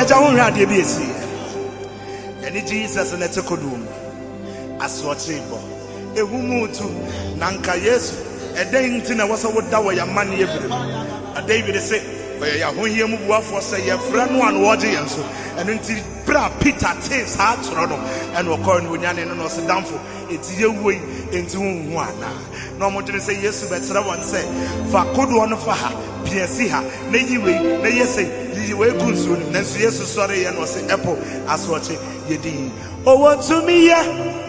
pagya wo hwɛ adeɛ bi esi ɛne Jesus na te kodum asoɔkye bɔ ehumutu nanka Yesu ɛdɛn nti na wɔsɛ woda wɔ yamane ebirem David say ya honhia mu buafo say ya fra no an wɔgye yɛn so ɛno nti bra Peter te saa toro no ɛna ɔkɔ no nyane no se damfo eti yewoi enti hunhu ana na ɔmodwene sɛ Yesu bɛkyerɛ wɔn sɛ fa kodoɔ no fa ha piasi ha na yiwei na yɛsɛ yiwei kunsuo no nanso Yesu sɔre yɛ no se ɛpo asoɔkye yedi ɔwɔ tumi yɛ